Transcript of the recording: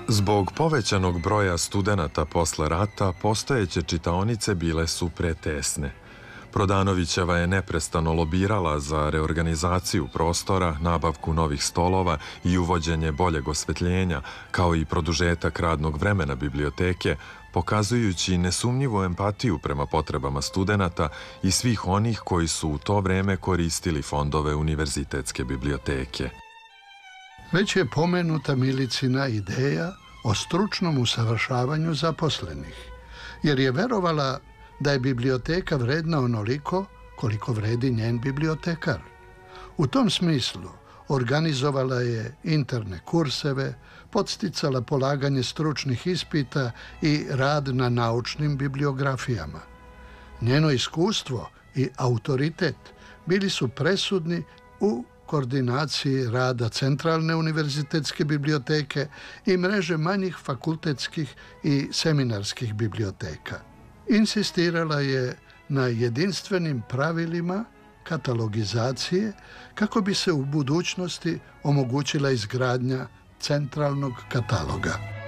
Zbog povećanog broja studenata posle rata, postojeće čitaonice bile su pretesne. Prodanovićeva je neprestano lobirala za reorganizaciju prostora, nabavku novih stolova i uvođenje boljeg osvetljenja, kao i produžetak radnog vremena biblioteke, pokazujući nesumnjivu empatiju prema potrebama studenata i svih onih koji su u to vreme koristili fondove univerzitetske biblioteke. Već je pomenuta Milicina ideja o stručnom usavršavanju zaposlenih, jer je verovala da je biblioteka vredna onoliko koliko vredi njen bibliotekar. U tom smislu organizovala je interne kurseve, podsticala polaganje stručnih ispita i rad na naučnim bibliografijama. Njeno iskustvo i autoritet bili su presudni u koordinaciji rada Centralne univerzitetske biblioteke i mreže manjih fakultetskih i seminarskih biblioteka. Insistirala je na jedinstvenim pravilima katalogizacije kako bi se u budućnosti omogućila izgradnja centralnog kataloga.